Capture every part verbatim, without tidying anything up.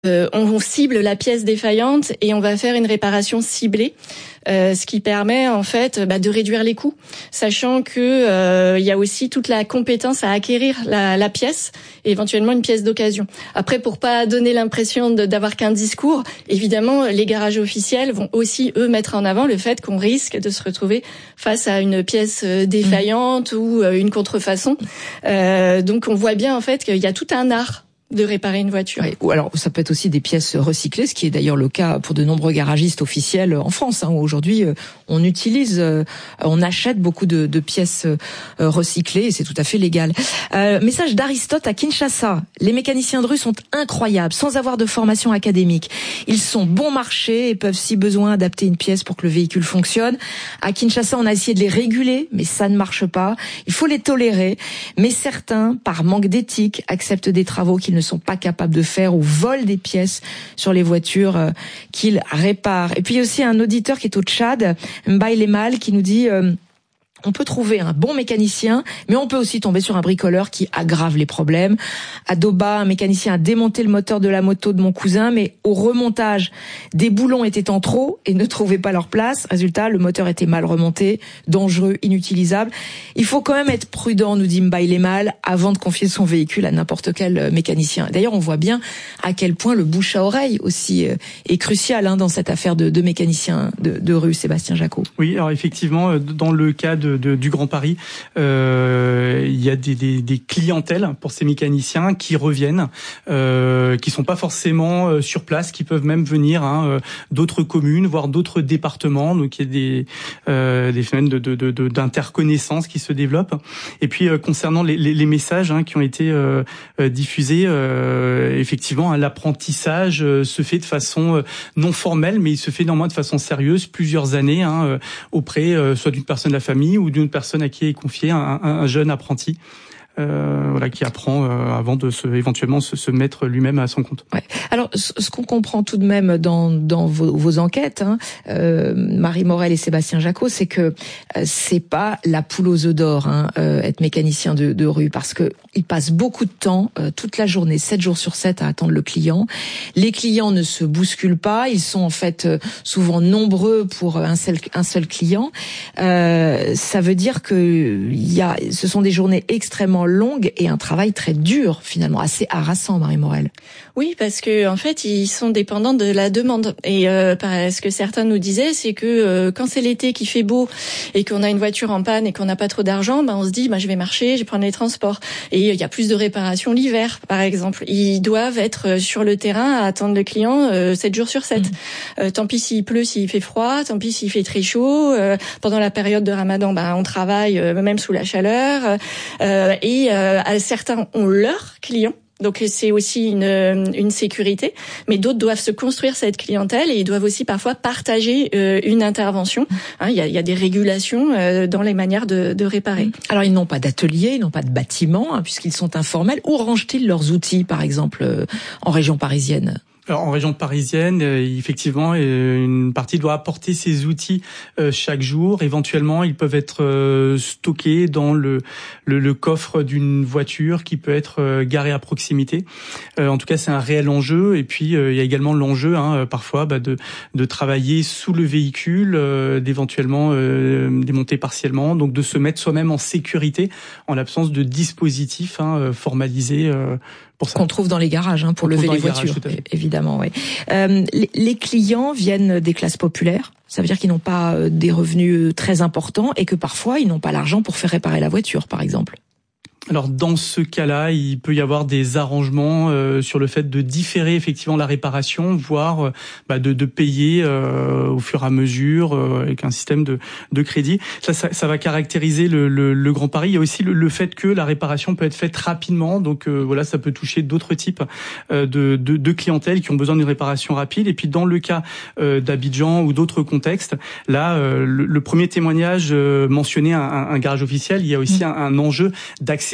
Euh, on cible la pièce défaillante et on va faire une réparation ciblée, euh, ce qui permet en fait bah, de réduire les coûts, sachant que euh, il y a aussi toute la compétence à acquérir la, la pièce, et éventuellement une pièce d'occasion. Après, pour pas donner l'impression de, d'avoir qu'un discours, évidemment, les garages officiels vont aussi eux mettre en avant le fait qu'on risque de se retrouver face à une pièce défaillante mmh. ou une contrefaçon. Euh, donc, on voit bien en fait qu'il y a tout un art de réparer une voiture. Oui, ou alors ça peut être aussi des pièces recyclées, ce qui est d'ailleurs le cas pour de nombreux garagistes officiels en France. Hein, où aujourd'hui, on utilise, on achète beaucoup de, de pièces recyclées et c'est tout à fait légal. Euh, message d'Aristote à Kinshasa. Les mécaniciens de rue sont incroyables, sans avoir de formation académique. Ils sont bon marché et peuvent si besoin adapter une pièce pour que le véhicule fonctionne. À Kinshasa, on a essayé de les réguler, mais ça ne marche pas. Il faut les tolérer. Mais certains, par manque d'éthique, acceptent des travaux qu'ils ne ne sont pas capables de faire ou volent des pièces sur les voitures euh, qu'ils réparent. Et puis aussi un auditeur qui est au Tchad, Mbaye Mal, qui nous dit euh, on peut trouver un bon mécanicien, mais on peut aussi tomber sur un bricoleur qui aggrave les problèmes. À Doba, un mécanicien a démonté le moteur de la moto de mon cousin, mais au remontage, des boulons étaient en trop et ne trouvaient pas leur place. Résultat, le moteur était mal remonté, dangereux, inutilisable. Il faut quand même être prudent, nous dit Mbaye Mal, avant de confier son véhicule à n'importe quel mécanicien. D'ailleurs, on voit bien à quel point le bouche à oreille aussi est crucial hein, dans cette affaire de, de mécanicien de, de rue, Sébastien Jacot. Oui, alors effectivement, dans le cas de De, du Grand Paris, euh, il y a des, des, des clientèles pour ces mécaniciens qui reviennent, euh, qui sont pas forcément euh, sur place, qui peuvent même venir hein, euh, d'autres communes, voire d'autres départements. Donc il y a des, euh, des phénomènes de, de, de, d'interconnaissance qui se développent. Et puis euh, concernant les, les, les messages hein, qui ont été euh, diffusés, euh, effectivement, hein, l'apprentissage euh, se fait de façon euh, non formelle, mais il se fait néanmoins de façon sérieuse, plusieurs années, hein, euh, auprès euh, soit d'une personne de la famille ou d'une personne à qui est confié un, un, un jeune apprenti. Euh, voilà, qui apprend euh, avant de se, éventuellement se, se mettre lui-même à son compte. Ouais. Alors, ce, ce qu'on comprend tout de même dans, dans vos, vos enquêtes, hein, euh, Marie Morel et Sébastien Jacot, c'est que euh, c'est pas la poule aux œufs d'or, hein, euh, être mécanicien de, de rue, parce que ils passent beaucoup de temps, euh, toute la journée, sept jours sur sept, à attendre le client. Les clients ne se bousculent pas, ils sont en fait euh, souvent nombreux pour un seul, un seul client. Euh, ça veut dire que il y a, ce sont des journées extrêmement longue et un travail très dur, finalement, assez harassant, Marie Morel. Oui, parce que en fait, ils sont dépendants de la demande. Et euh, ce que certains nous disaient, c'est que euh, quand c'est l'été qui fait beau et qu'on a une voiture en panne et qu'on n'a pas trop d'argent, ben on se dit, ben je vais marcher, je vais prendre les transports. Et il y a plus de réparations l'hiver, par exemple. Ils doivent être sur le terrain à attendre le client euh, sept jours sur sept. Mmh. Euh, tant pis s'il pleut, s'il fait froid, tant pis s'il fait très chaud. Euh, pendant la période de Ramadan, ben on travaille euh, même sous la chaleur. Euh, et Et euh, certains ont leurs clients, donc c'est aussi une, une sécurité, mais d'autres doivent se construire cette clientèle et ils doivent aussi parfois partager euh, une intervention. Hein, il y a, il y a des régulations euh, dans les manières de, de réparer. Alors ils n'ont pas d'atelier, ils n'ont pas de bâtiment, hein, puisqu'ils sont informels. Où rangent-ils leurs outils, par exemple, euh, en région parisienne ? Alors, en région parisienne, euh, effectivement, euh, une partie doit apporter ses outils euh, chaque jour. Éventuellement, ils peuvent être euh, stockés dans le, le, le coffre d'une voiture qui peut être euh, garée à proximité. Euh, en tout cas, c'est un réel enjeu. Et puis, euh, il y a également l'enjeu, hein, parfois, bah, de, de travailler sous le véhicule, euh, d'éventuellement euh, démonter partiellement, donc de se mettre soi-même en sécurité en l'absence de dispositifs hein, formalisés. Euh, Qu'on trouve dans les garages hein, pour lever les, les voitures, garages, évidemment. Oui. Euh, les, les clients viennent des classes populaires. Ça veut dire qu'ils n'ont pas euh, des revenus très importants et que parfois ils n'ont pas l'argent pour faire réparer la voiture, par exemple. Alors dans ce cas-là, il peut y avoir des arrangements euh, sur le fait de différer effectivement la réparation, voire euh, bah, de, de payer euh, au fur et à mesure euh, avec un système de, de crédit. Ça, ça, ça va caractériser le, le, le Grand Paris. Il y a aussi le, le fait que la réparation peut être faite rapidement, donc euh, voilà, ça peut toucher d'autres types euh, de, de, de clientèle qui ont besoin d'une réparation rapide. Et puis dans le cas euh, d'Abidjan ou d'autres contextes, là, euh, le, le premier témoignage euh, mentionnait un, un garage officiel. Il y a aussi mmh. un, un enjeu d'accéder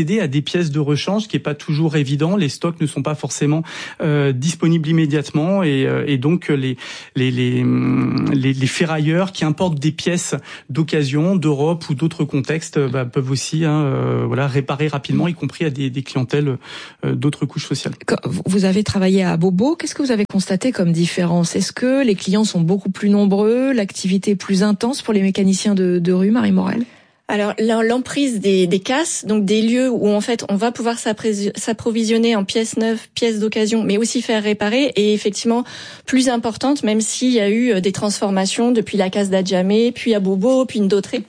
accéder à des pièces de rechange, ce qui est pas toujours évident. Les stocks ne sont pas forcément euh, disponibles immédiatement et, euh, et donc les les, les les les ferrailleurs qui importent des pièces d'occasion d'Europe ou d'autres contextes bah, peuvent aussi hein, euh, voilà réparer rapidement, y compris à des, des clientèles euh, d'autres couches sociales. Vous avez travaillé à Abobo. Qu'est-ce que vous avez constaté comme différence? Est-ce que les clients sont beaucoup plus nombreux, l'activité est plus intense pour les mécaniciens de, de rue, Marie Morel? Alors l'emprise des, des casses, donc des lieux où en fait on va pouvoir s'approvisionner en pièces neuves, pièces d'occasion, mais aussi faire réparer, est effectivement plus importante, même s'il y a eu des transformations depuis la case d'Adjamé, puis à Bobo, puis une Dautré.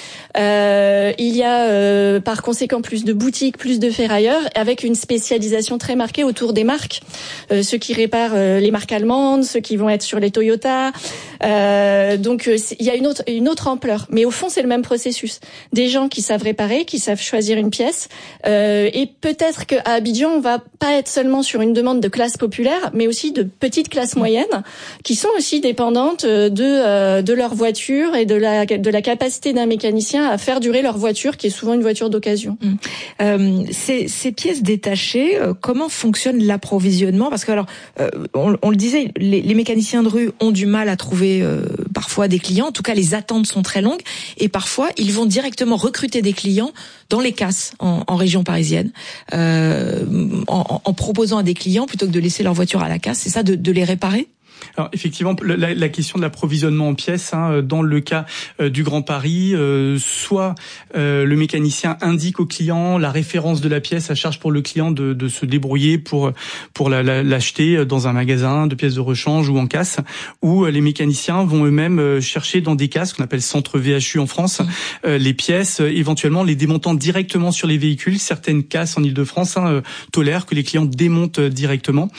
Euh, il y a euh, par conséquent plus de boutiques, plus de ferrailleurs, avec une spécialisation très marquée autour des marques. Euh, ceux qui réparent euh, les marques allemandes, ceux qui vont être sur les Toyota. Euh, donc euh, il y a une autre une autre ampleur. Mais au fond, c'est le même processus. Des gens qui savent réparer, qui savent choisir une pièce. Euh, et peut-être qu'à Abidjan, on va pas être seulement sur une demande de classe populaire, mais aussi de petites classes moyennes, qui sont aussi dépendantes de euh, de leur voiture et de la de la capacité d'un mécanicien à faire durer leur voiture, qui est souvent une voiture d'occasion. Mmh. Euh, ces, ces pièces détachées, euh, comment fonctionne l'approvisionnement? Parce que alors, euh, on, on le disait, les, les mécaniciens de rue ont du mal à trouver euh, parfois des clients. En tout cas, les attentes sont très longues et parfois ils vont directement recruter des clients dans les casses en, en région parisienne, euh, en, en proposant à des clients plutôt que de laisser leur voiture à la casse. C'est ça, de, de les réparer? Alors effectivement, la, la question de l'approvisionnement en pièces, hein, dans le cas euh, du Grand Paris, euh, soit euh, le mécanicien indique au client la référence de la pièce, à charge pour le client de, de se débrouiller pour pour la, la, l'acheter dans un magasin de pièces de rechange ou en casse, ou euh, les mécaniciens vont eux-mêmes chercher dans des casses qu'on appelle centre V H U en France, euh, les pièces, euh, éventuellement les démontant directement sur les véhicules. Certaines casses en Ile-de-France hein, euh, tolèrent que les clients démontent directement.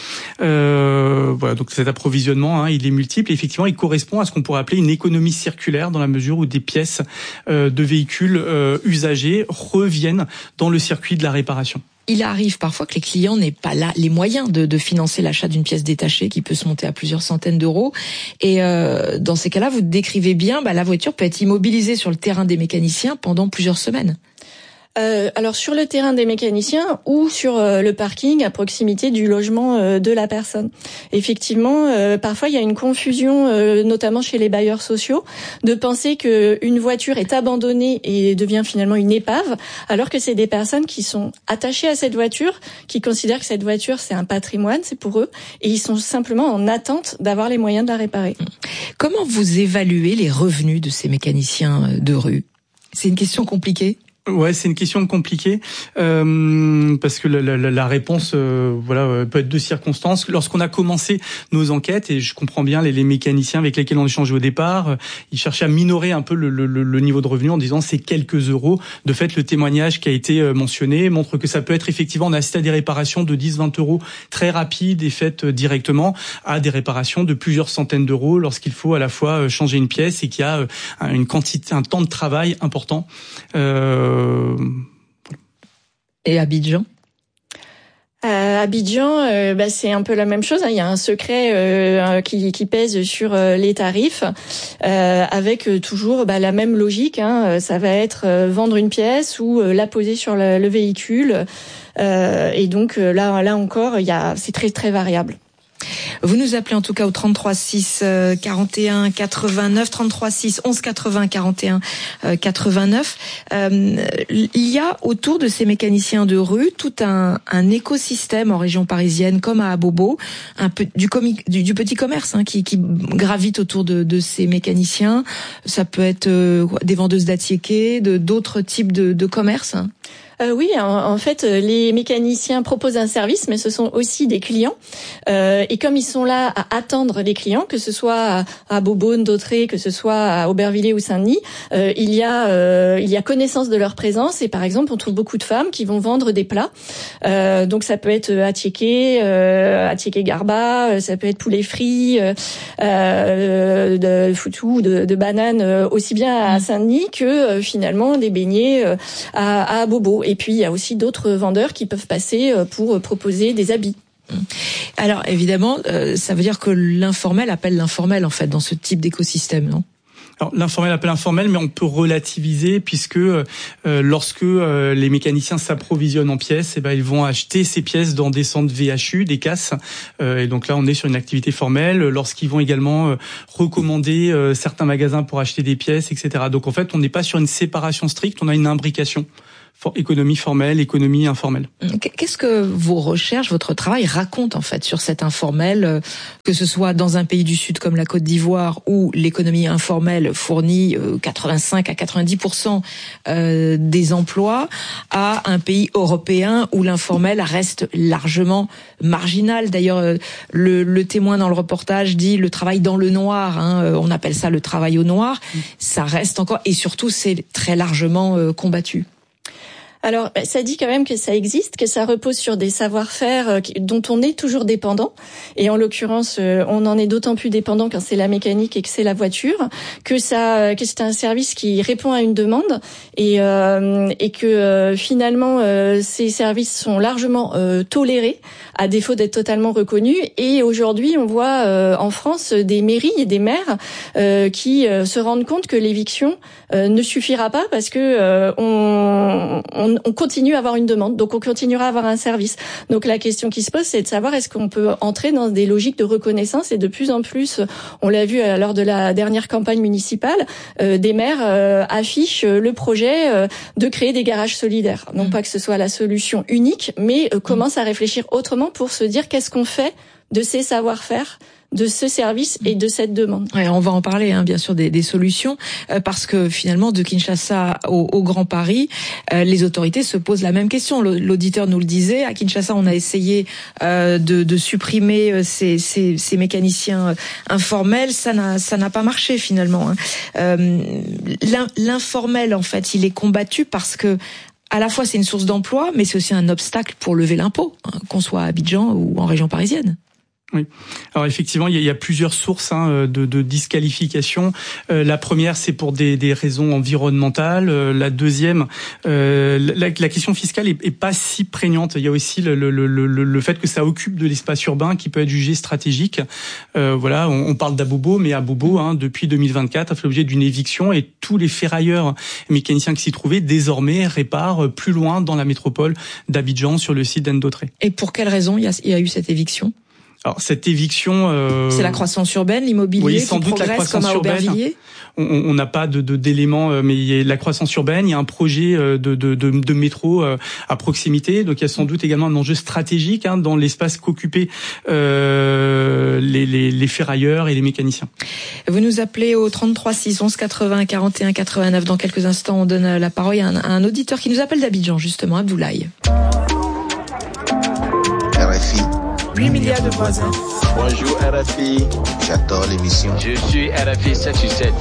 Euh, voilà, donc cet approvisionnement, Hein, il est multiple et effectivement il correspond à ce qu'on pourrait appeler une économie circulaire, dans la mesure où des pièces euh, de véhicules euh, usagés reviennent dans le circuit de la réparation. Il arrive parfois que les clients n'aient pas là les moyens de, de financer l'achat d'une pièce détachée qui peut se monter à plusieurs centaines d'euros. Et euh, dans ces cas-là, vous décrivez bien, bah, la voiture peut être immobilisée sur le terrain des mécaniciens pendant plusieurs semaines. Euh, alors sur le terrain des mécaniciens ou sur euh, le parking à proximité du logement euh, de la personne. Effectivement, euh, parfois il y a une confusion, euh, notamment chez les bailleurs sociaux, de penser que une voiture est abandonnée et devient finalement une épave, alors que c'est des personnes qui sont attachées à cette voiture, qui considèrent que cette voiture c'est un patrimoine, c'est pour eux, et ils sont simplement en attente d'avoir les moyens de la réparer. Comment vous évaluez les revenus de ces mécaniciens de rue? C'est une question compliquée. Ouais, c'est une question compliquée euh, parce que la, la, la réponse, euh, voilà, peut être de circonstances. Lorsqu'on a commencé nos enquêtes, et je comprends bien les, les mécaniciens avec lesquels on échangeait au départ, euh, ils cherchaient à minorer un peu le, le, le niveau de revenu en disant c'est quelques euros. De fait, le témoignage qui a été mentionné montre que ça peut être effectivement, on assiste à des réparations de dix à vingt euros très rapides et faites directement, à des réparations de plusieurs centaines d'euros lorsqu'il faut à la fois changer une pièce et qu'il y a une quantité, un temps de travail important. Euh, Et Abidjan? À Abidjan, euh, bah, c'est un peu la même chose. Hein. Il y a un secret euh, qui, qui pèse sur euh, les tarifs, euh, avec euh, toujours bah, la même logique. Hein. Ça va être euh, vendre une pièce ou euh, la poser sur le, le véhicule. Euh, et donc euh, là, là encore, il y a, c'est très très variable. Vous nous appelez en tout cas au trente-trois six quarante et un quatre-vingt-neuf, trente-trois six onze quatre-vingts quarante et un quatre-vingt-neuf. Euh, il y a autour de ces mécaniciens de rue tout un, un écosystème en région parisienne, comme à Abobo, un peu du, comic, du, du petit commerce hein, qui, qui gravite autour de, de ces mécaniciens. Ça peut être euh, des vendeuses d'attiéké, de d'autres types de, de commerces. Hein. Euh, oui, en, en fait, les mécaniciens proposent un service, mais ce sont aussi des clients. Euh, et comme ils sont là à attendre les clients, que ce soit à, à Beaubonne, Dautré, que ce soit à Aubervilliers ou Saint-Denis, euh, il y a euh, il y a connaissance de leur présence. Et par exemple, on trouve beaucoup de femmes qui vont vendre des plats. Euh, donc ça peut être attiéké, euh, attiéké garba, ça peut être poulet frit, euh, de foutou, de, de bananes, aussi bien à Saint-Denis que euh, finalement des beignets euh, à, à Bobo. Et puis, il y a aussi d'autres vendeurs qui peuvent passer pour proposer des habits. Alors, évidemment, euh, ça veut dire que l'informel appelle l'informel, en fait, dans ce type d'écosystème, non ? Alors, l'informel appelle informel, mais on peut relativiser puisque euh, lorsque euh, les mécaniciens s'approvisionnent en pièces, eh ben ils vont acheter ces pièces dans des centres V H U, des casses. Euh, et donc là, on est sur une activité formelle. Lorsqu'ils vont également euh, recommander euh, certains magasins pour acheter des pièces, et cetera. Donc en fait, on n'est pas sur une séparation stricte, on a une imbrication. Économie formelle, économie informelle. Qu'est-ce que vos recherches, votre travail raconte en fait sur cet informel, que ce soit dans un pays du Sud comme la Côte d'Ivoire où l'économie informelle fournit quatre-vingt-cinq à quatre-vingt-dix pour cent des emplois, à un pays européen où l'informel reste largement marginal. D'ailleurs, le, le témoin dans le reportage dit le travail dans le noir, hein, on appelle ça le travail au noir, ça reste encore, et surtout c'est très largement combattu. Alors, ça dit quand même que ça existe, que ça repose sur des savoir-faire dont on est toujours dépendant. Et en l'occurrence, on en est d'autant plus dépendant quand c'est la mécanique et que c'est la voiture, que ça, que c'est un service qui répond à une demande et euh, et que euh, finalement euh, ces services sont largement euh, tolérés, à défaut d'être totalement reconnus. Et aujourd'hui, on voit euh, en France des mairies et des maires euh, qui euh, se rendent compte que l'éviction euh, ne suffira pas parce que euh, on, on on continue à avoir une demande, donc on continuera à avoir un service. Donc la question qui se pose, c'est de savoir est-ce qu'on peut entrer dans des logiques de reconnaissance, et de plus en plus, on l'a vu lors de la dernière campagne municipale, euh, des maires euh, affichent le projet euh, de créer des garages solidaires. Non pas que ce soit la solution unique, mais euh, commencent à réfléchir autrement pour se dire qu'est-ce qu'on fait de ces savoir-faire, de ce service et de cette demande. Ouais, on va en parler, hein, bien sûr, des, des solutions, euh, parce que finalement, de Kinshasa au, au Grand Paris, euh, les autorités se posent la même question. L'auditeur nous le disait, à Kinshasa, on a essayé euh, de, de supprimer ces, ces, ces mécaniciens informels, ça n'a, ça n'a pas marché finalement. Hein. Euh, l'informel, en fait, il est combattu parce que à la fois c'est une source d'emploi, mais c'est aussi un obstacle pour lever l'impôt, hein, qu'on soit à Abidjan ou en région parisienne. Oui. Alors effectivement, il y a, il y a plusieurs sources hein, de, de disqualification. Euh, la première, c'est pour des, des raisons environnementales. Euh, la deuxième, euh, la, la question fiscale est, est pas si prégnante. Il y a aussi le, le, le, le, le fait que ça occupe de l'espace urbain qui peut être jugé stratégique. Euh, voilà, on, on parle d'Abobo, mais Abobo, hein, depuis deux mille vingt-quatre, a fait l'objet d'une éviction et tous les ferrailleurs mécaniciens qui s'y trouvaient désormais réparent plus loin dans la métropole d'Abidjan sur le site d'Endotré. Et pour quelle raison il y a, il y a eu cette éviction ? Alors cette éviction, euh, c'est la croissance urbaine, l'immobilier oui, qui sans doute progresse la croissance comme à Aubervilliers. On n'a pas de, de d'éléments, mais il y a la croissance urbaine, il y a un projet de, de, de, de métro à proximité, donc il y a sans doute également un enjeu stratégique hein, dans l'espace qu'occupaient euh, les, les, les ferrailleurs et les mécaniciens. Vous nous appelez au trente-trois six onze quatre-vingts quarante et un quatre-vingt-neuf. Dans quelques instants, on donne la parole à un, à un auditeur qui nous appelle d'Abidjan justement, Abdoulaye. R F I. huit milliards de voisins. Bonjour R F I, j'adore l'émission. Je suis R F I sept sur sept.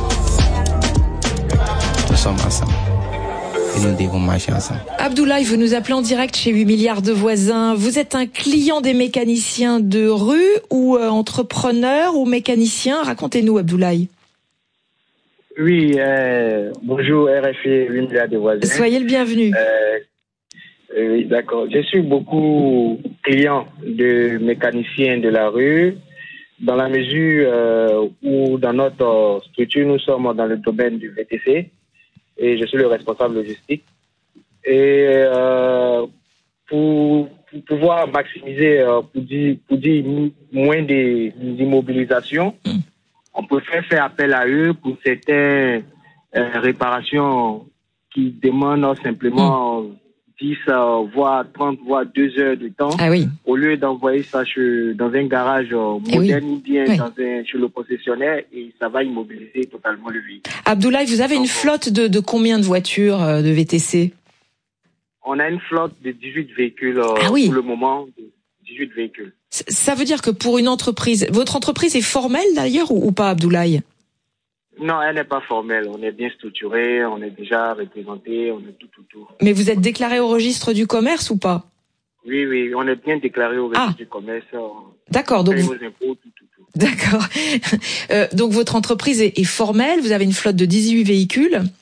Nous sommes ensemble et nous devons marcher ensemble. Abdoulaye, vous nous appelez en direct chez huit milliards de voisins. Vous êtes un client des mécaniciens de rue ou euh, entrepreneur ou mécanicien? Racontez-nous, Abdoulaye. Oui, euh, bonjour R F I huit milliards de voisins. Soyez le bienvenu. Euh, Oui, d'accord. Je suis beaucoup client de mécaniciens de la rue, dans la mesure euh, où dans notre structure, nous sommes dans le domaine du V T C et je suis le responsable logistique. Et euh, pour, pour pouvoir maximiser, euh, pour dire, pour dire moins d'immobilisation, mmh. on peut faire, faire appel à eux pour certaines euh, réparations qui demandent simplement... Mmh. dix, euh, voire trente, voire deux heures de temps, ah oui. au lieu d'envoyer ça chez, dans un garage euh, moderne oui. ou bien oui. dans un, chez le concessionnaire, et ça va immobiliser totalement le véhicule. Abdoulaye, vous avez Donc, une flotte de, de combien de voitures euh, de V T C? On a une flotte de dix-huit véhicules euh, ah oui. pour le moment, dix-huit véhicules. Ça veut dire que pour une entreprise, votre entreprise est formelle d'ailleurs ou, ou pas, Abdoulaye? Non, elle n'est pas formelle. On est bien structuré, on est déjà représenté, on est tout, tout, tout. Mais vous êtes déclaré au registre du commerce ou pas? Oui, oui, on est bien déclaré au registre ah. du commerce. D'accord, donc vous... impôts, tout, tout, tout. D'accord. euh, donc votre entreprise est, est formelle. Vous avez une flotte de dix-huit véhicules.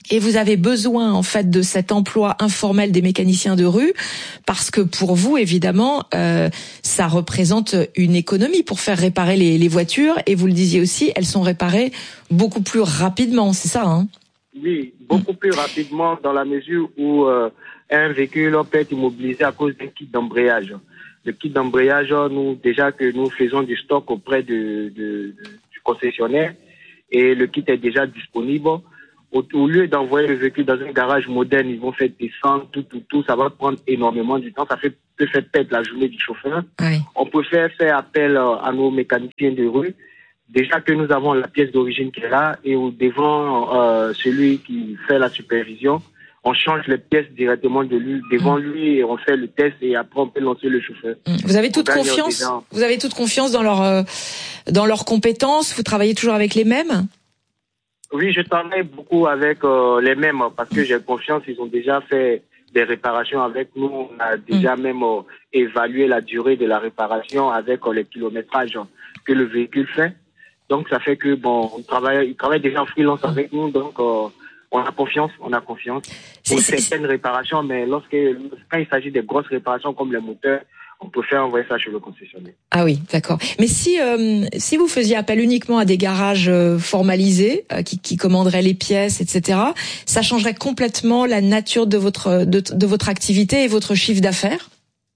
Et vous avez besoin en fait de cet emploi informel des mécaniciens de rue parce que pour vous évidemment euh, ça représente une économie pour faire réparer les, les voitures et vous le disiez aussi, elles sont réparées beaucoup plus rapidement, c'est ça hein? Oui, beaucoup plus rapidement dans la mesure où euh, un véhicule peut être immobilisé à cause d'un kit d'embrayage. Le kit d'embrayage, nous déjà que nous faisons du stock auprès de, de, de du concessionnaire et le kit est déjà disponible. Au, au lieu d'envoyer le véhicule dans un garage moderne, ils vont faire descendre, tout, tout, tout. Ça va prendre énormément du temps. Ça fait, peut faire perdre la journée du chauffeur. Oui. On peut faire, faire appel à nos mécaniciens de rue. Déjà que nous avons la pièce d'origine qui est là et devant euh, celui qui fait la supervision, on change les pièces directement de lui, devant lui et on fait le test et après on peut lancer le chauffeur. Vous avez toute confiance, vous avez toute confiance dans leur, euh, dans leurs compétences. Vous travaillez toujours avec les mêmes? Oui, je travaille beaucoup avec euh, les mêmes parce que j'ai confiance. Ils ont déjà fait des réparations avec nous. On a déjà mmh. même euh, évalué la durée de la réparation avec euh, les kilométrages que le véhicule fait. Donc ça fait que bon, on travaille, ils travaillent déjà en freelance avec nous. Donc euh, on a confiance, on a confiance pour certaines réparations. Mais lorsque quand il s'agit des grosses réparations comme les moteurs, on peut faire envoyer ça chez le concessionnaire. Ah oui, d'accord. Mais si euh, si vous faisiez appel uniquement à des garages euh, formalisés euh, qui, qui commanderaient les pièces, et cetera, ça changerait complètement la nature de votre de, de votre activité et votre chiffre d'affaires?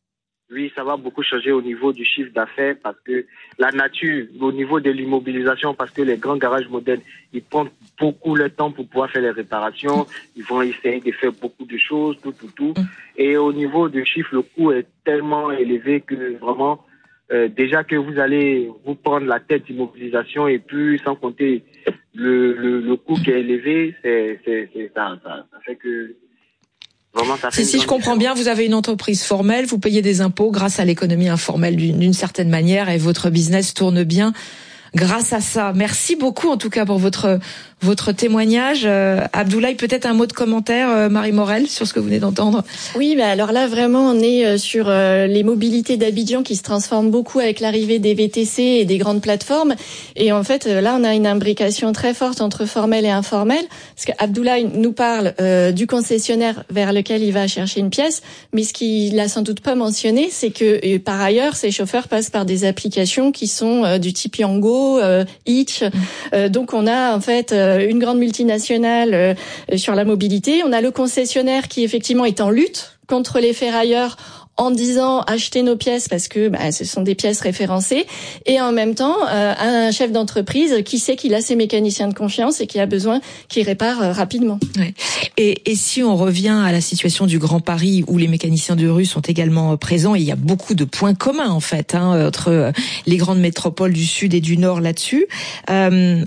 Oui, ça va beaucoup changer au niveau du chiffre d'affaires parce que la nature, au niveau de l'immobilisation, parce que les grands garages modernes, ils prennent beaucoup le temps pour pouvoir faire les réparations. Ils vont essayer de faire beaucoup de choses, tout, tout, tout. Et au niveau du chiffre, le coût est tellement élevé que vraiment, euh, déjà que vous allez vous prendre la tête d'immobilisation et puis sans compter le, le, le coût qui est élevé, c'est, c'est, c'est ça, ça, ça fait que vraiment, ça fait si si je comprends bien, vous avez une entreprise formelle, vous payez des impôts grâce à l'économie informelle d'une, d'une certaine manière et votre business tourne bien grâce à ça. Merci beaucoup en tout cas pour votre votre témoignage. Euh, Abdoulaye, peut-être un mot de commentaire, euh, Marie Morel, sur ce que vous venez d'entendre. Oui, mais alors là vraiment on est sur euh, les mobilités d'Abidjan qui se transforment beaucoup avec l'arrivée des V T C et des grandes plateformes. Et en fait euh, là on a une imbrication très forte entre formel et informel, parce qu'Abdoulaye nous parle euh, du concessionnaire vers lequel il va chercher une pièce, mais ce qu'il a sans doute pas mentionné, c'est que euh, par ailleurs ces chauffeurs passent par des applications qui sont euh, du type Yango, euh, Hitch. Euh, donc on a en fait euh, une grande multinationale euh, sur la mobilité. On a le concessionnaire qui effectivement est en lutte contre les ferrailleurs en disant achetez nos pièces parce que bah, ce sont des pièces référencées, et en même temps euh, un chef d'entreprise qui sait qu'il a ses mécaniciens de confiance et qui a besoin qu'ils réparent euh, rapidement. Ouais. Et, et si on revient à la situation du Grand Paris où les mécaniciens de rue sont également présents, et il y a beaucoup de points communs en fait hein, entre les grandes métropoles du Sud et du Nord là-dessus. Euh,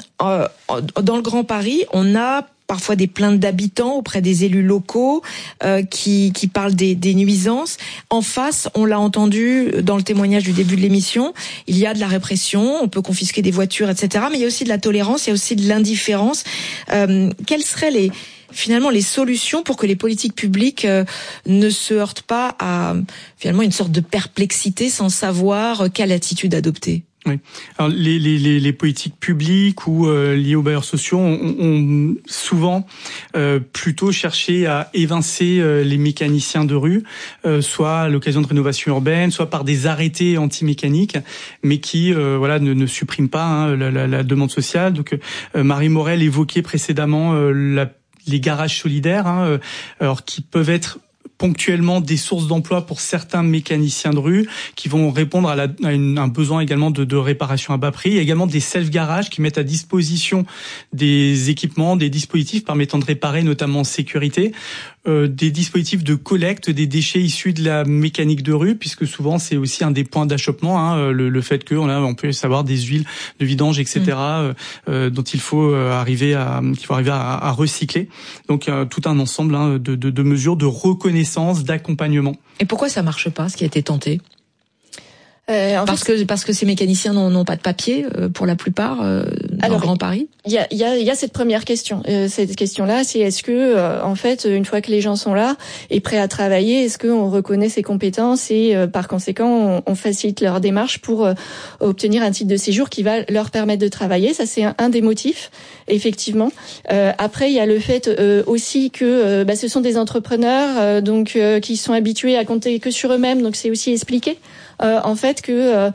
dans le Grand Paris, on a parfois des plaintes d'habitants auprès des élus locaux euh, qui, qui parlent des, des nuisances. En face, on l'a entendu dans le témoignage du début de l'émission, il y a de la répression, on peut confisquer des voitures, et cetera. Mais il y a aussi de la tolérance, il y a aussi de l'indifférence. Euh, quelles seraient les finalement les solutions pour que les politiques publiques euh, ne se heurtent pas à finalement une sorte de perplexité sans savoir quelle attitude adopter? Oui. Alors les, les, les, les politiques publiques ou euh, liées aux bailleurs sociaux ont, ont souvent euh, plutôt cherché à évincer euh, les mécaniciens de rue, euh, soit à l'occasion de rénovation urbaine, soit par des arrêtés anti-mécaniques, mais qui euh, voilà ne, ne suppriment pas hein, la, la, la demande sociale. Donc euh, Marie Morel évoquait précédemment euh, la, les garages solidaires, hein, euh, alors qui peuvent être ponctuellement des sources d'emploi pour certains mécaniciens de rue qui vont répondre à, la, à une, un besoin également de, de réparation à bas prix. Il y a également des self-garages qui mettent à disposition des équipements, des dispositifs permettant de réparer, notamment en sécurité, euh, des dispositifs de collecte des déchets issus de la mécanique de rue, puisque souvent c'est aussi un des points d'achoppement, hein, le, le fait qu'on a, on peut savoir des huiles de vidange, et cetera, mmh. euh, dont il faut arriver à, qu'il faut arriver à, à recycler. Donc euh, tout un ensemble hein, de, de, de mesures de reconnaissance, d'accompagnement. Et pourquoi ça marche pas, ce qui a été tenté? Euh, en parce fait, que parce que ces mécaniciens n'ont, n'ont pas de papier euh, pour la plupart. Euh, Alors, Grand Paris? Il y a, il y a, il y a cette première question. Euh, cette question-là, c'est est-ce que, euh, en fait, une fois que les gens sont là et prêts à travailler, est-ce qu'on reconnaît ses compétences et, euh, par conséquent, on, on facilite leur démarche pour euh, obtenir un titre de séjour qui va leur permettre de travailler. Ça, c'est un, un des motifs, effectivement. Euh, après, il y a le fait euh, aussi que euh, bah, ce sont des entrepreneurs, euh, donc euh, qui sont habitués à compter que sur eux-mêmes. Donc, c'est aussi expliqué. Euh, en fait que euh,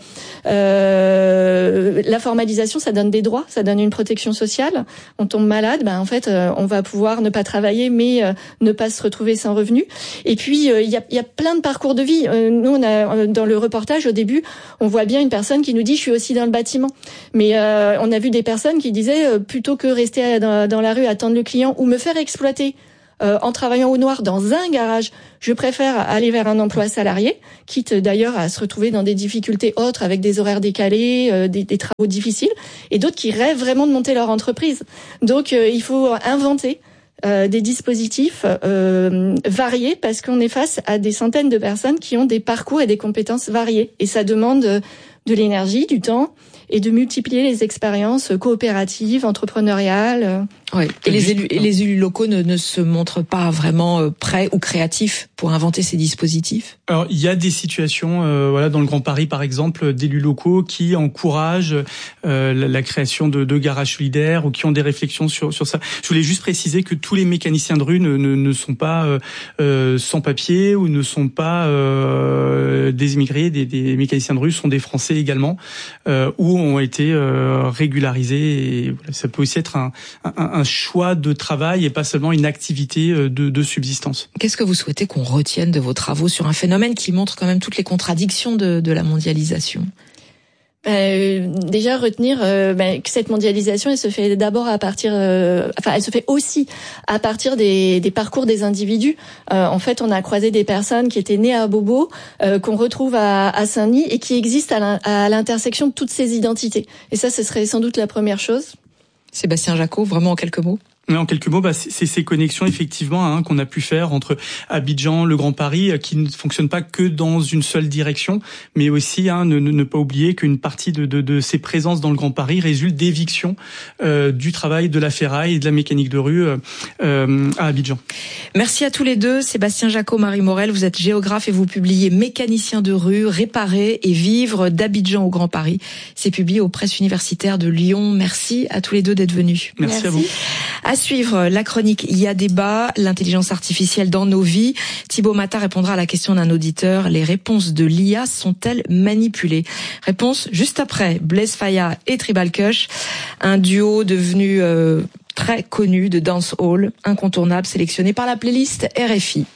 euh, la formalisation, ça donne des droits, ça donne une protection sociale. On tombe malade, ben en fait, euh, on va pouvoir ne pas travailler, mais euh, ne pas se retrouver sans revenu. Et puis il euh, y, a, y a plein de parcours de vie. Euh, nous, on a dans le reportage au début, on voit bien une personne qui nous dit je suis aussi dans le bâtiment. Mais euh, on a vu des personnes qui disaient euh, plutôt que rester dans, dans la rue attendre le client ou me faire exploiter. Euh, en travaillant au noir dans un garage, je préfère aller vers un emploi salarié, quitte d'ailleurs à se retrouver dans des difficultés autres avec des horaires décalés, euh, des, des travaux difficiles, et d'autres qui rêvent vraiment de monter leur entreprise. Donc euh, il faut inventer euh, des dispositifs euh, variés parce qu'on est face à des centaines de personnes qui ont des parcours et des compétences variées. Et ça demande de l'énergie, du temps, et de multiplier les expériences coopératives, entrepreneuriales. Ouais. Et les élus, et les élus locaux ne, ne se montrent pas vraiment prêts ou créatifs pour inventer ces dispositifs. Alors il y a des situations, euh, voilà, dans le Grand Paris par exemple, d'élus locaux qui encouragent euh, la, la création de, de garages solidaires ou qui ont des réflexions sur sur ça. Je voulais juste préciser que tous les mécaniciens de rue ne ne, ne sont pas euh, euh, sans papier ou ne sont pas euh, des immigrés. Des, des mécaniciens de rue sont des Français également, euh, ou ont été euh, régularisés. Et voilà, ça peut aussi être un, un, un choix de travail et pas seulement une activité de, de subsistance. Qu'est-ce que vous souhaitez qu'on retienne de vos travaux sur un phénomène qui montre quand même toutes les contradictions de, de la mondialisation? Euh, déjà retenir euh, ben, que cette mondialisation, elle se fait d'abord à partir, euh, enfin, elle se fait aussi à partir des, des parcours des individus. Euh, en fait, on a croisé des personnes qui étaient nées à Bobo, euh, qu'on retrouve à, à Saint-Denis et qui existent à l'intersection de toutes ces identités. Et ça, ce serait sans doute la première chose. Sébastien Jacot, vraiment en quelques mots. Mais en quelques mots, bah, c'est ces connexions effectivement hein, qu'on a pu faire entre Abidjan, le Grand Paris, qui ne fonctionnent pas que dans une seule direction, mais aussi hein, ne, ne pas oublier qu'une partie de, de, de ces présences dans le Grand Paris résulte d'éviction euh, du travail de la ferraille et de la mécanique de rue euh, euh, à Abidjan. Merci à tous les deux. Sébastien Jacot, Marie Morel, vous êtes géographe et vous publiez Mécanicien de rue, réparer et vivre d'Abidjan au Grand Paris. C'est publié aux presses universitaires de Lyon. Merci à tous les deux d'être venus. Merci, Merci à vous. À suivre la chronique Il y a débat, l'intelligence artificielle dans nos vies. Thibaut Matta répondra à la question d'un auditeur. Les réponses de l'I A sont-elles manipulées? Réponse juste après Blaise Faya et Tribal Kush, un duo devenu euh, très connu de dancehall, incontournable, sélectionné par la playlist R F I.